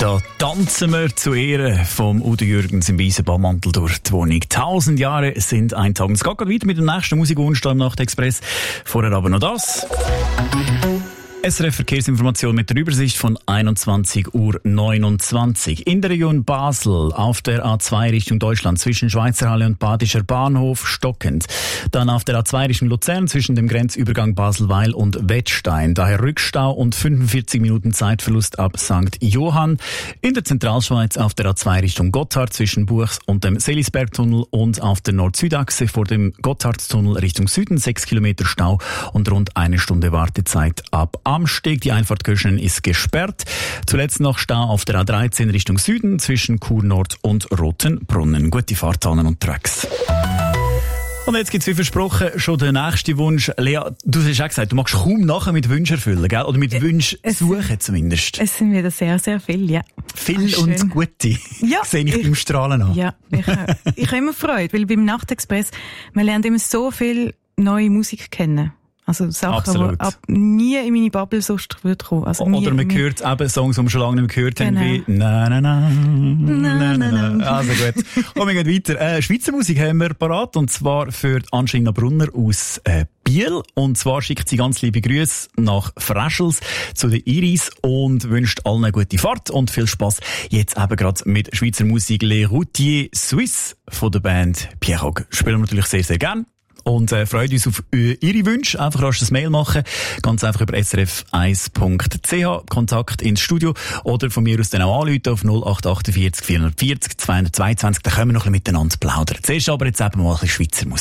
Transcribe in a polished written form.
Da tanzen wir zu Ehren vom Udo Jürgens im weißen Baummantel durch die Wohnung. 1000 Jahre sind ein Tag. Es geht gerade weiter mit dem nächsten Musikwunsch im Nachtexpress. Vorher aber noch das. SRF Verkehrsinformation mit der Übersicht von 21:29 Uhr. In der Region Basel auf der A2 Richtung Deutschland zwischen Schweizerhalle und Badischer Bahnhof stockend. Dann auf der A2 Richtung Luzern zwischen dem Grenzübergang Baselweil und Wettstein. Daher Rückstau und 45 Minuten Zeitverlust ab St. Johann. In der Zentralschweiz auf der A2 Richtung Gotthard zwischen Buchs und dem Selisbergtunnel und auf der Nord-Süd-Achse vor dem Gotthardtunnel Richtung Süden 6 Kilometer Stau und rund eine Stunde Wartezeit ab Amsteg. Die Einfahrt Köschen ist gesperrt. Zuletzt noch Stau auf der A13 Richtung Süden zwischen Chur Nord und Rotenbrunnen. Gute Fahrt an und Tracks. Und jetzt gibt's wie versprochen schon den nächsten Wunsch. Lea, du hast auch gesagt, du magst kaum nachher mit Wünschen erfüllen, gell? Oder mit Wünschen suchen zumindest. Es sind wieder sehr, sehr viele, ja. Viel und gute. Ja. Sehe ich beim Strahlen an. Ja, ich habe immer Freude, weil beim Nachtexpress, man lernt immer so viel neue Musik kennen. Also Sachen, die nie in meine Bubble sonst würde kommen. Also oder man hört eben Songs, die wir schon lange nicht mehr gehört haben, wie «Na, na, na, na, na, na». Also gut. Und wir gehen weiter. Schweizer Musik haben wir parat, und zwar für Angelina Brunner aus Biel. Und zwar schickt sie ganz liebe Grüße nach Freschels zu der Iris und wünscht allen eine gute Fahrt und viel Spass. Jetzt eben gerade mit Schweizer Musik «Les Routiers Suisses» von der Band Pierrot. Spielen wir natürlich sehr, sehr gern. Und freut uns auf Ihre Wünsche. Einfach rasch das Mail machen. Ganz einfach über srf1.ch. Kontakt ins Studio. Oder von mir aus dann auch anrufen auf 0848 440 222. Da können wir noch ein bisschen miteinander plaudern. Zuerst aber jetzt eben mal ein bisschen Schweizer Musik.